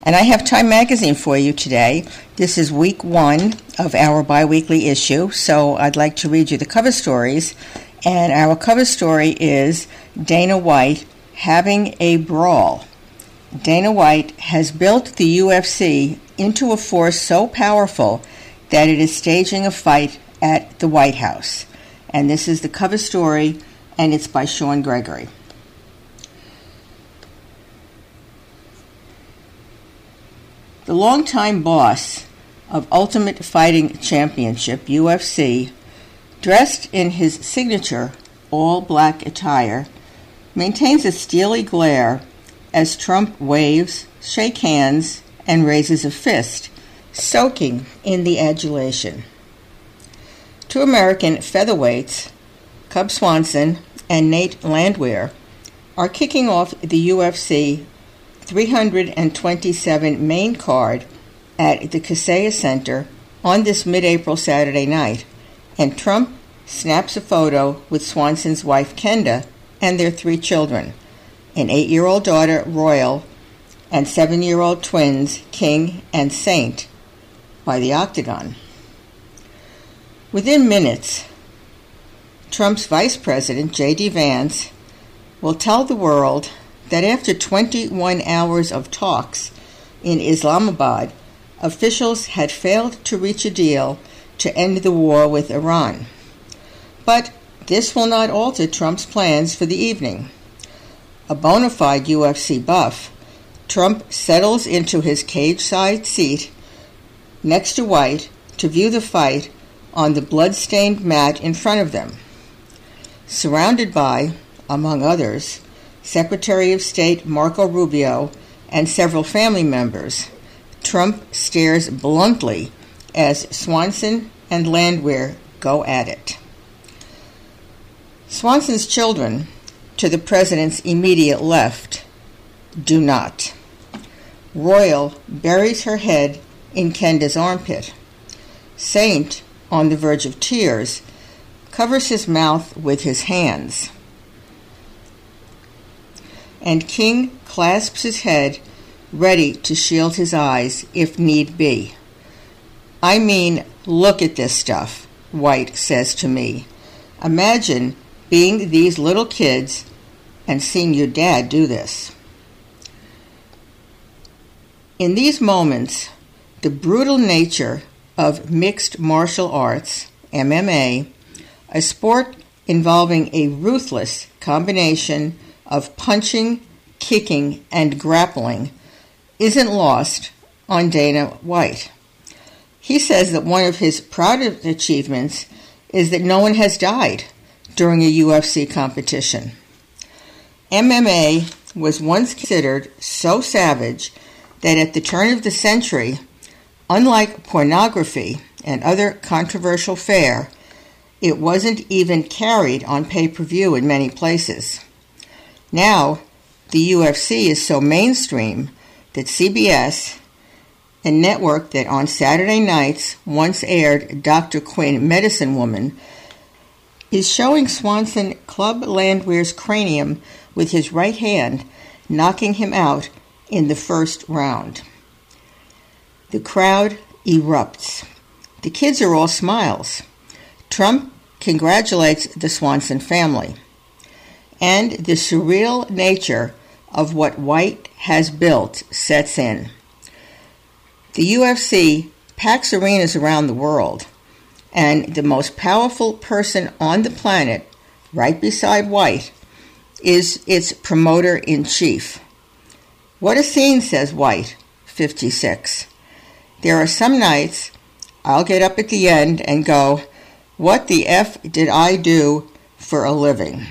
And I have Time Magazine for you today. This is week 1 of our bi-weekly issue, so I'd like to read you the cover stories. And our cover story is Dana White having a brawl. Dana White has built the UFC into a force so powerful that it is staging a fight at the White House. And this is the cover story, and it's by Sean Gregory. The longtime boss of Ultimate Fighting Championship, UFC, dressed in his signature all-black attire, maintains a steely glare as Trump waves, shakes hands, and raises a fist, soaking in the adulation. Two American featherweights, Cub Swanson and Nate Landwehr, are kicking off the UFC 327 main card at the Kaseya Center on this mid-April Saturday night, and Trump snaps a photo with Swanson's wife Kenda and their 3 children, an 8-year-old daughter Royal and 7-year-old twins King and Saint, by the Octagon. Within minutes, Trump's Vice President, J.D. Vance, will tell the world that after 21 hours of talks in Islamabad, officials had failed to reach a deal to end the war with Iran. But this will not alter Trump's plans for the evening. A bona fide UFC buff, Trump settles into his cage-side seat next to White to view the fight on the blood-stained mat in front of them. Surrounded by, among others, Secretary of State Marco Rubio and several family members, Trump stares bluntly as Swanson and Landwehr go at it. Swanson's children, to the president's immediate left, do not. Royal buries her head in Kenda's armpit. Saint, on the verge of tears, covers his mouth with his hands. And King clasps his head, ready to shield his eyes if need be. "I mean, look at this stuff," White says to me. "Imagine being these little kids and seeing your dad do this." In these moments, the brutal nature of mixed martial arts, MMA, a sport involving a ruthless combination of punching, kicking, and grappling, isn't lost on Dana White. He says that one of his proudest achievements is that no one has died during a UFC competition. MMA was once considered so savage that at the turn of the century, unlike pornography and other controversial fare, it wasn't even carried on pay-per-view in many places. Now, the UFC is so mainstream that CBS, a network that on Saturday nights once aired Dr. Quinn, Medicine Woman, is showing Swanson club Landwehr's cranium with his right hand, knocking him out in the first round. The crowd erupts. The kids are all smiles. Trump congratulates the Swanson family. And the surreal nature of what White has built sets in. The UFC packs arenas around the world, and the most powerful person on the planet, right beside White, is its promoter-in-chief. "What a scene," says White, 56. "There are some nights I'll get up at the end and go, what the F did I do for a living?"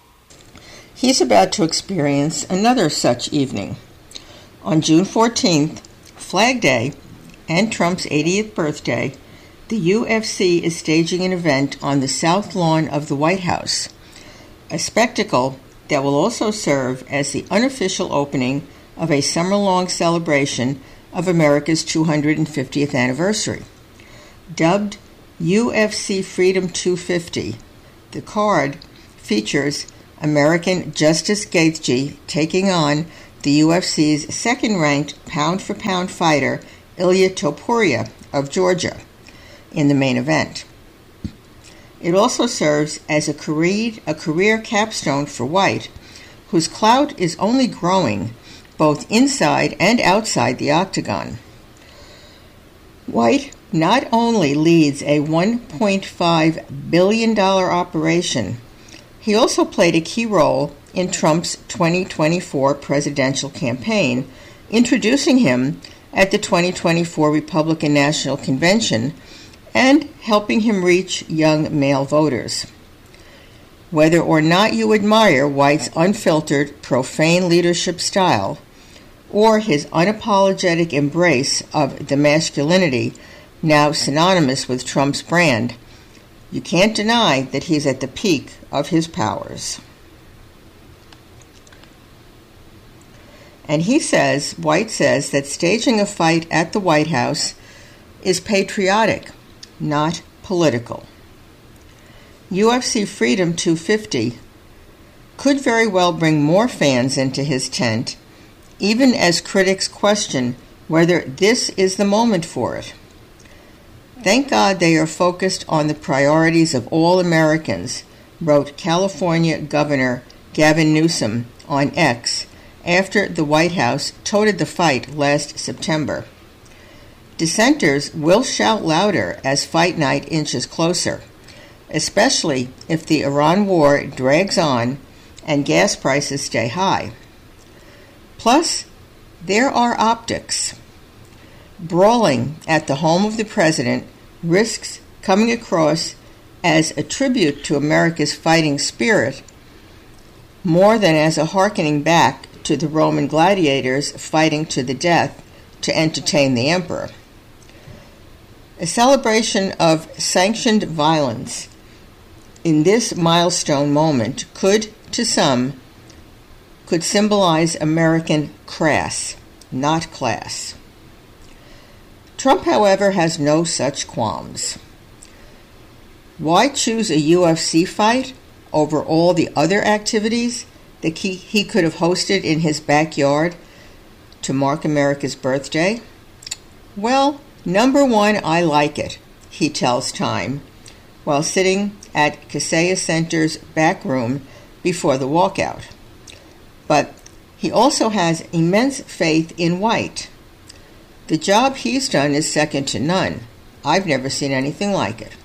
He's about to experience another such evening. On June 14th, Flag Day, and Trump's 80th birthday, the UFC is staging an event on the South Lawn of the White House, a spectacle that will also serve as the unofficial opening of a summer-long celebration of America's 250th anniversary. Dubbed UFC Freedom 250, the card features American Justice Gaethje taking on the UFC's second-ranked pound-for-pound fighter Ilia Topuria of Georgia in the main event. It also serves as a career capstone for White, whose clout is only growing both inside and outside the octagon. White not only leads a $1.5 billion operation, he also played a key role in Trump's 2024 presidential campaign, introducing him at the 2024 Republican National Convention and helping him reach young male voters. Whether or not you admire White's unfiltered, profane leadership style, or his unapologetic embrace of the masculinity now synonymous with Trump's brand, you can't deny that he's at the peak of his powers. And White says that staging a fight at the White House is patriotic, not political. UFC Freedom 250 could very well bring more fans into his tent, even as critics question whether this is the moment for it. Thank God they are focused on the priorities of all Americans, wrote California Governor Gavin Newsom on X after the White House touted the fight last September. Dissenters will shout louder as fight night inches closer, especially if the Iran war drags on and gas prices stay high. Plus, there are optics. Brawling at the home of the president risks coming across as a tribute to America's fighting spirit more than as a hearkening back to the Roman gladiators fighting to the death to entertain the emperor. A celebration of sanctioned violence in this milestone moment could, to some, could symbolize American crass, not class. Trump, however, has no such qualms. Why choose a UFC fight over all the other activities that he could have hosted in his backyard to mark America's birthday? Well, number one, I like it, he tells Time, while sitting at Kaseya Center's back room before the walkout. But he also has immense faith in White. The job he's done is second to none. I've never seen anything like it.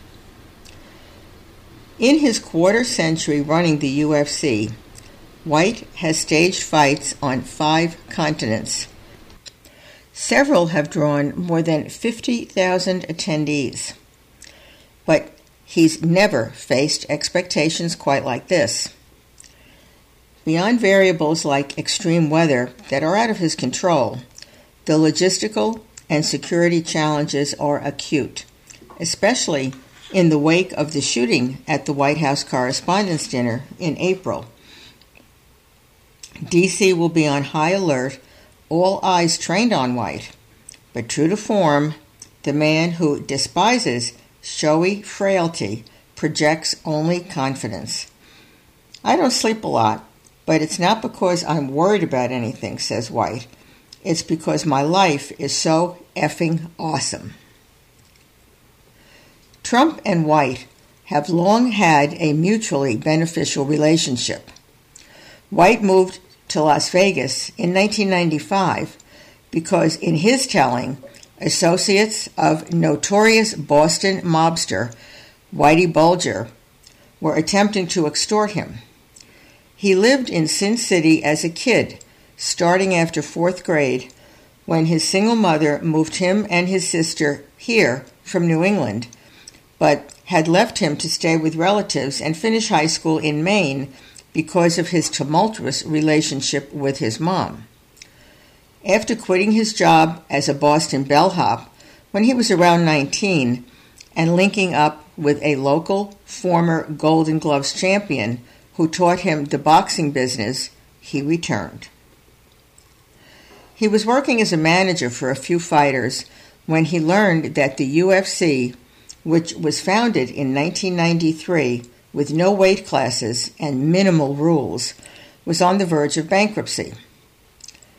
In his quarter century running the UFC, White has staged fights on 5 continents. Several have drawn more than 50,000 attendees. But he's never faced expectations quite like this. Beyond variables like extreme weather that are out of his control, the logistical and security challenges are acute, especially in the wake of the shooting at the White House Correspondents' Dinner in April. D.C. will be on high alert, all eyes trained on White, but true to form, the man who despises showy frailty projects only confidence. I don't sleep a lot, but it's not because I'm worried about anything, says White. It's because my life is so effing awesome. Trump and White have long had a mutually beneficial relationship. White moved to Las Vegas in 1995 because, in his telling, associates of notorious Boston mobster Whitey Bulger were attempting to extort him. He lived in Sin City as a kid, starting after 4th grade, when his single mother moved him and his sister here from New England, but had left him to stay with relatives and finish high school in Maine because of his tumultuous relationship with his mom. After quitting his job as a Boston bellhop when he was around 19 and linking up with a local former Golden Gloves champion who taught him the boxing business, he returned. He was working as a manager for a few fighters when he learned that the UFC, which was founded in 1993 with no weight classes and minimal rules, was on the verge of bankruptcy.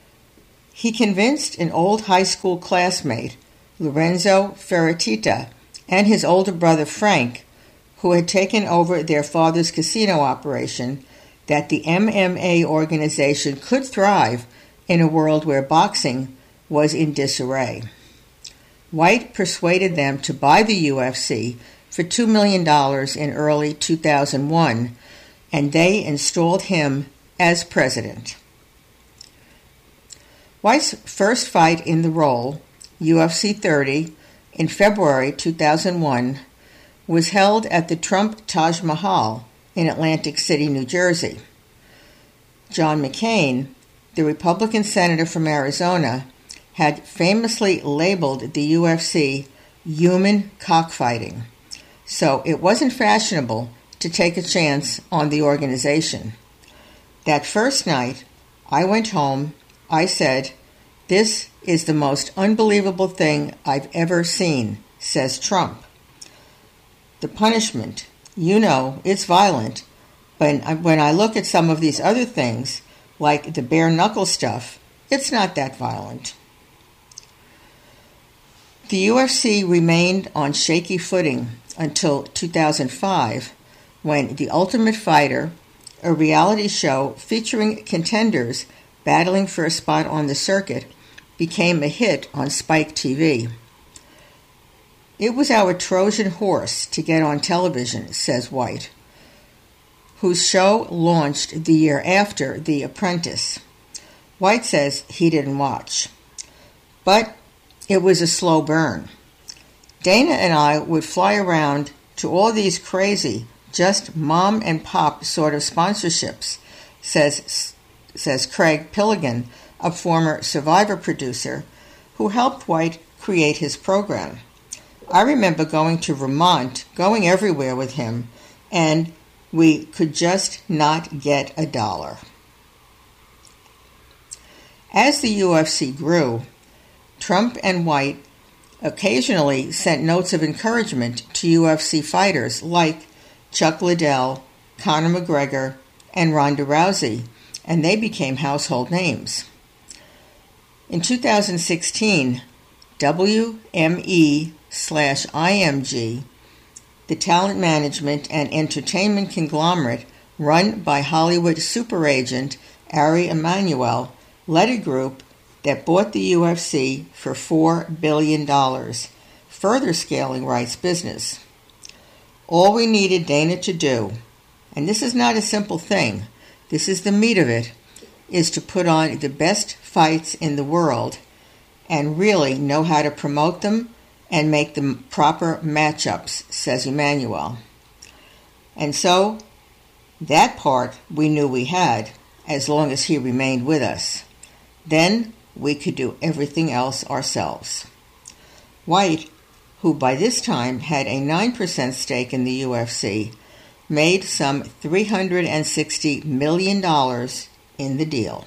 He convinced an old high school classmate, Lorenzo Ferratitta, and his older brother Frank, who had taken over their father's casino operation, that the MMA organization could thrive in a world where boxing was in disarray. White persuaded them to buy the UFC for $2 million in early 2001, and they installed him as president. White's first fight in the role, UFC 30, in February 2001, was held at the Trump Taj Mahal in Atlantic City, New Jersey. John McCain, the Republican senator from Arizona, had famously labeled the UFC human cockfighting, so it wasn't fashionable to take a chance on the organization. That first night, I went home. I said, "This is the most unbelievable thing I've ever seen," says Trump. The punishment, it's violent, but when I look at some of these other things, like the bare-knuckle stuff, it's not that violent. The UFC remained on shaky footing until 2005, when The Ultimate Fighter, a reality show featuring contenders battling for a spot on the circuit, became a hit on Spike TV. It was our Trojan horse to get on television, says White, whose show launched the year after The Apprentice. White says he didn't watch, but it was a slow burn. Dana and I would fly around to all these crazy, just mom and pop sort of sponsorships, says Craig Pilligan, a former Survivor producer who helped White create his program. I remember going to Vermont, going everywhere with him, and we could just not get $1. As the UFC grew, Trump and White occasionally sent notes of encouragement to UFC fighters like Chuck Liddell, Conor McGregor, and Ronda Rousey, and they became household names. In 2016, WME/IMG, the talent management and entertainment conglomerate run by Hollywood super agent Ari Emanuel, led a group that bought the UFC for $4 billion, further scaling Wright's business. All we needed Dana to do, and this is not a simple thing, this is the meat of it, is to put on the best fights in the world and really know how to promote them and make the proper matchups, says Emanuel. And so, that part we knew we had, as long as he remained with us. Then we could do everything else ourselves. White, who by this time had a 9% stake in the UFC, made some $360 million in the deal.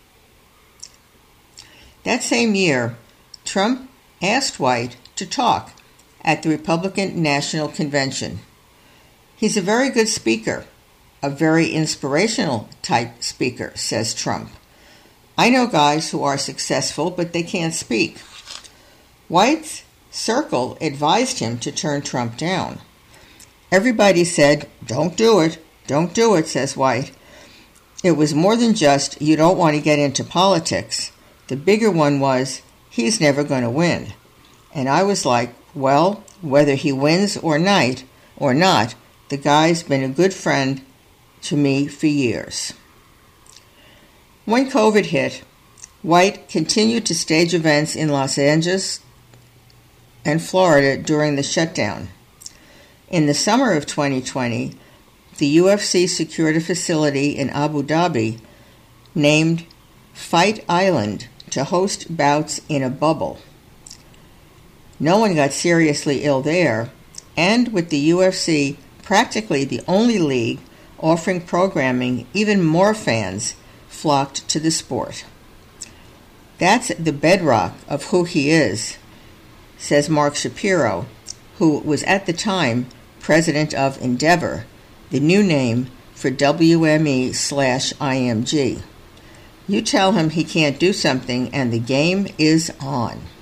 That same year, Trump asked White to talk at the Republican National Convention. He's a very good speaker, a very inspirational type speaker, says Trump. I know guys who are successful, but they can't speak. White's circle advised him to turn Trump down. Everybody said, don't do it, says White. It was more than just, you don't want to get into politics. The bigger one was, he's never going to win. And I was like, well, whether he wins or not, the guy's been a good friend to me for years. When COVID hit, White continued to stage events in Los Angeles and Florida during the shutdown. In the summer of 2020, the UFC secured a facility in Abu Dhabi named Fight Island to host bouts in a bubble. No one got seriously ill there, and with the UFC practically the only league offering programming, even more fans flocked to the sport. That's the bedrock of who he is, says Mark Shapiro, who was at the time president of Endeavor, the new name for WME/IMG. You tell him he can't do something and the game is on.